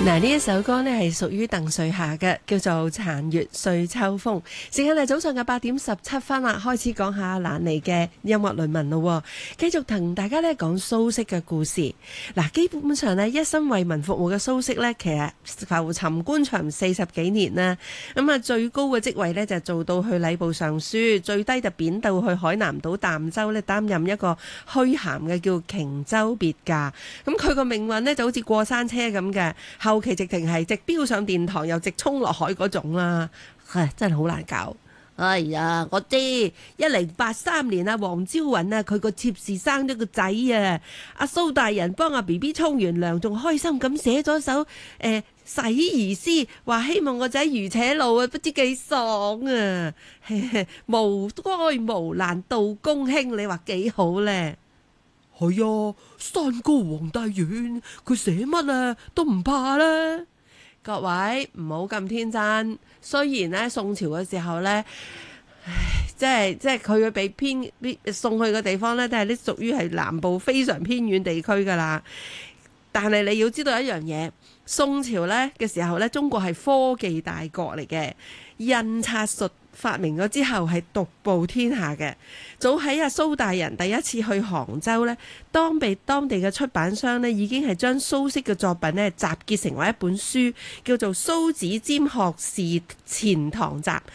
嗱，呢一首歌呢係屬於鄧瑞霞嘅，叫做《殘月歲秋風》。時間係早上嘅8:17啦，開始講下蘭妮嘅音樂論文咯。繼續同大家呢講蘇軾嘅故事。嗱，基本上呢，一生為民服務嘅蘇軾呢，其實浮沉官場40幾年啦。咁啊，最高嘅職位呢，就做到去禮部尚書，最低就貶到去海南島儋州呢，擔任一個虛銜嘅叫瓊州別駕。咁佢個命運呢，就好似過山車咁嘅。後期直情係直飆上殿堂又直衝落海嗰種啦，真係好難搞。哎呀，我知1083年啊，黃昭雲啊，佢個妾侍生咗個仔啊，阿蘇大人幫阿 BB 沖完涼，仲開心咁寫咗首洗兒詩，話希望個仔如且路啊，不知幾爽啊！無災無難度公卿，你話幾好呢？ 係啊，山高皇帝遠，佢寫乜啊都唔怕啦。 各位唔好咁天真。雖然咧宋朝嘅時候咧，即係佢被送去嘅地方咧，都係啲屬於係南部非常偏遠地區噶啦。但係你要知道一樣嘢，宋朝咧嘅時候咧，中國係科技大國嚟嘅，印刷術發明咗之後係獨步天下嘅。早喺阿蘇大人第一次去杭州呢，當地嘅出版商呢已經係將蘇軾嘅作品呢集結成為一本書，叫做《蘇子瞻學士錢塘集》。